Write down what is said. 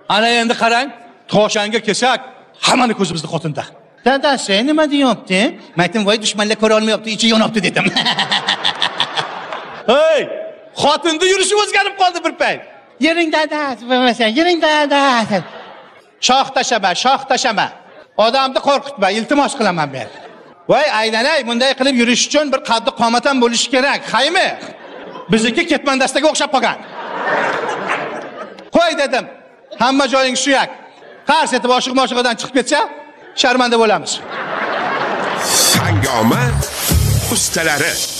Ana endi qarang, toshanga kesak, hammani ko'zimizni xotinda. Dadasi, nima deyapti? Men aytdim, voy dushmanlar ko'ra olmayapti, ichi yonibdi dedim. Hey, xotinni yurishi o'zgarib qoldi bir payt. Yuring dadasi, bo'lmasa, yuring dadasi. Shoh tashama. Odamni qo'rqitma, iltimos qilaman men. Voy aylanay, bunday qilib yurish uchun bir qaddi qomat ham bo'lishi kerak. Haymi? Bizniki ketmandastaga o'xshab qolgan. Qo'y dedim. Hamma joying suyak. Qars etib oshiq-moshiqdan chiqib ketsa, sharmanda bo'lamiz. Hangoma ustalari